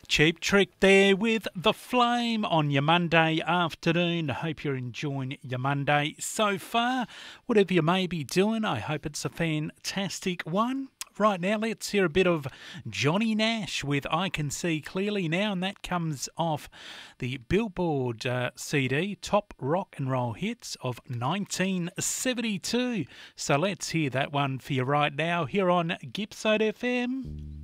Cheap Trick there with The Flame on your Monday afternoon. I hope you're enjoying your Monday so far. Whatever you may be doing, I hope it's a fantastic one. Right now, let's hear a bit of Johnny Nash with I Can See Clearly Now, and that comes off the Billboard CD, Top Rock and Roll Hits of 1972. So let's hear that one for you right now here on Gippside FM.